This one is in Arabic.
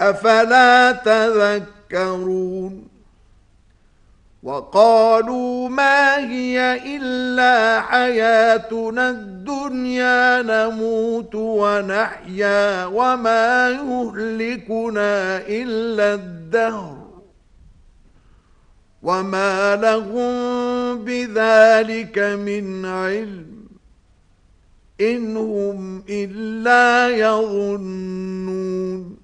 أفلا تذكرون وقالوا ما هي إلا حياتنا الدنيا نموت ونحيا وما يهلكنا إلا الدهر وما لهم بذلك من علم إن هم إلا يظنون